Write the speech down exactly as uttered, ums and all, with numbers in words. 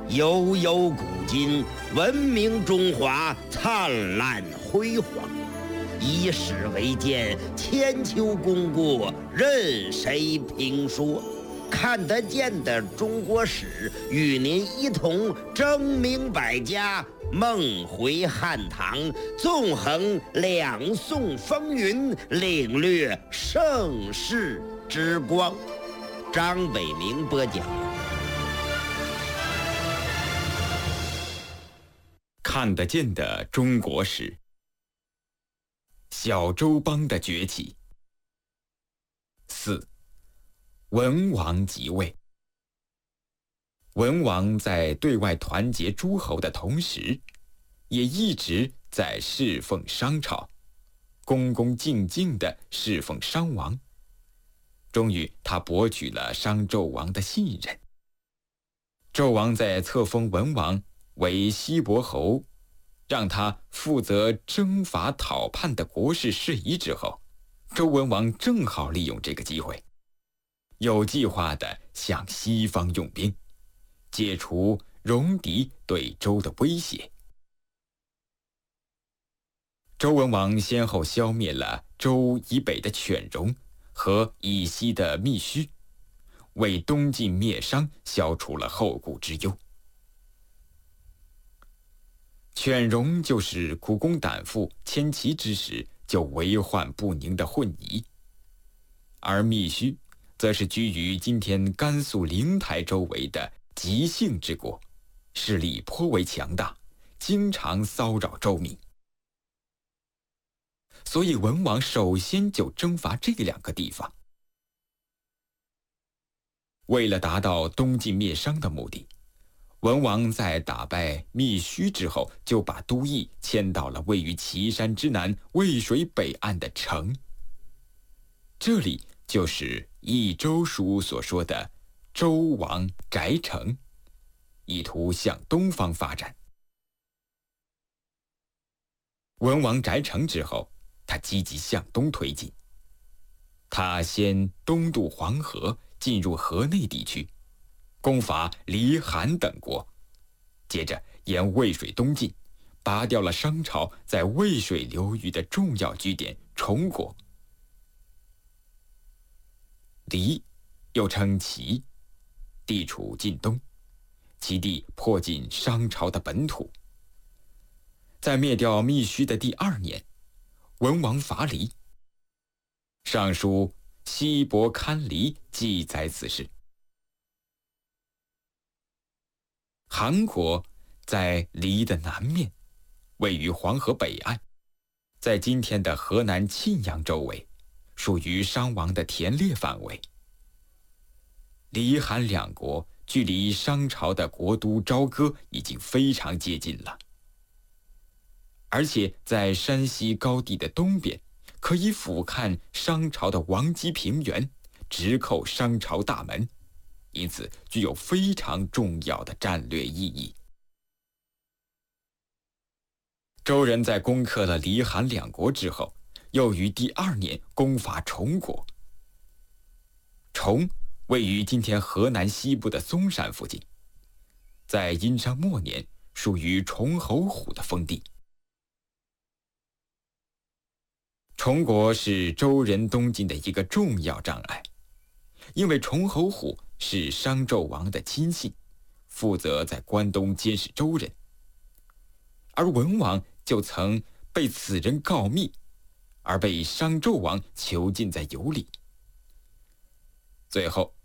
悠悠古今，文明中华灿烂辉煌。以史为鉴，千秋功过任谁评说。看得见的中国史，与您一同争明百家，梦回汉唐，纵横两宋风云，领略盛世之光。张伟明播讲。 看得见的中国史，小周邦的崛起。四，文王即位。文王在对外团结诸侯的同时，也一直在侍奉商朝，恭恭敬敬地侍奉商王。终于，他博取了商纣王的信任。纣王在册封文王为西伯侯，让他负责征伐讨叛的国事事宜之后，周文王正好利用这个机会，有计划地向西方用兵，解除戎狄对周的威胁。周文王先后消灭了周以北的犬戎和以西的密须，为东晋灭商消除了后顾之忧。犬戎就是苦工胆妇迁徙之时就为患不宁的混彝，而密须则是居于今天甘肃灵台周围的姬姓之国，势力颇为强大，经常骚扰周民。所以文王首先就征伐这两个地方。为了达到东晋灭商的目的，文王在打败密须之后，就把都邑迁到了位于岐山之南渭水北岸的城。这里就是《益州书》所说的周王宅城，意图向东方发展。文王宅城之后，他积极向东推进。他先东渡黄河，进入河内地区，攻伐黎、韩等国，接着沿渭水东进，拔掉了商朝在渭水流域的重要据点崇国。黎又称齐，地处晋东，其地迫近商朝的本土。在灭掉密须的第二年，文王伐黎。尚书西伯堪离记载此事。韩国在黎的南面，位于黄河北岸，在今天的河南沁阳周围，属于商王的田猎范围。黎、韩两国距离商朝的国都朝歌已经非常接近了，而且在山西高地的东边，可以俯瞰商朝的王畿平原，直扣商朝大门，因此具有非常重要的战略意义。周人在攻克了黎、韩两国之后，又于第二年攻伐崇国。崇位于今天河南西部的嵩山附近，在殷商末年属于崇侯虎的封地。崇国是周人东进的一个重要障碍，因为崇侯虎是商纣王的亲信，负责在关东监视周人，而文王就曾被此人告密，而被商纣王囚禁在羑里。最后